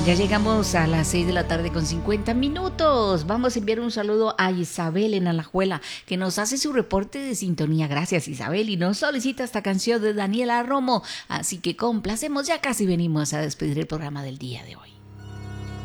Ya llegamos a las 6 de la tarde con 50 minutos. Vamos a enviar un saludo a Isabel en Alajuela, que nos hace su reporte de sintonía. Gracias, Isabel, y nos solicita esta canción de Daniela Romo. Así que complacemos, ya casi venimos a despedir el programa del día de hoy.